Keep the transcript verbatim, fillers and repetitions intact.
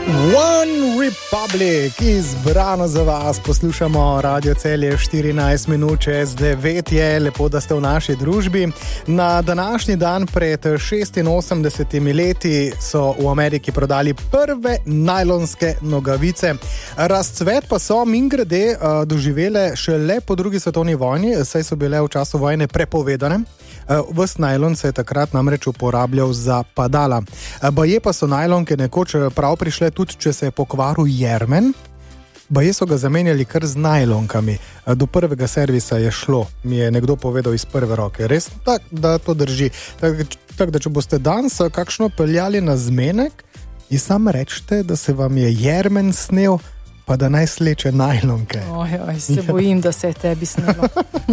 One Republic, izbrano za vas, poslušamo Radio Celje, štirinajst minut čez devet je, lepo, da ste v naši družbi. Na današnji dan pred šestinosemdesetimi leti so v Ameriki prodali prve najlonske nogavice. Razcvet pa so mimogrede doživele šele po drugi svetovni vojni, saj so bile v času vojne prepovedane. Ves najlon se je takrat namreč uporabljal za padala. Baje pa so najlonke nekoč prav prišle tudi, če se je pokvaril jermen. Baje so ga zamenjali kar z najlonkami. Do prvega servisa je šlo, mi je nekdo povedal iz prve roke. Res tak, da to drži. Tako tak, da če boste danes kakšno peljali na zmenek, in sam rečete, da se vam je jermen snel, pa da naj sleče najlonke. Oj, oj, se bojim, da se je tebi snelo.